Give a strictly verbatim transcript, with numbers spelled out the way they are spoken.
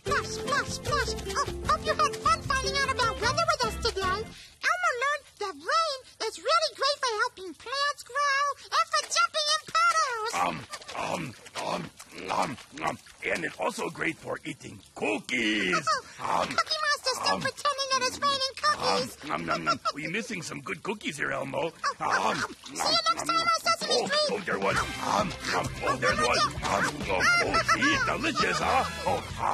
splosh, splosh, splosh. Oh, hope you had fun finding out about weather with us today. Elmo learned that rain is really great for helping plants grow and for jumping in puddles. Um, um, um, um, um, and it's also great for eating cookies. Oh, Um, Cookie Monster, stop um, pretending that it's raining cookies. Um, nom, nom, nom. We're missing some good cookies here, Elmo. Oh, Um, see you next time on Sesame oh, Street. oh, there was. Um, um, oh, there's one. Um, oh, oh, see, it's delicious, huh? Oh,